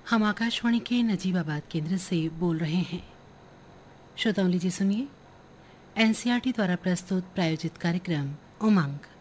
हम आकाशवाणी के नजीबाबाद केंद्र से बोल रहे हैं। श्रोताओं लीजिए सुनिए एनसीईआरटी द्वारा प्रस्तुत प्रायोजित कार्यक्रम उमंग।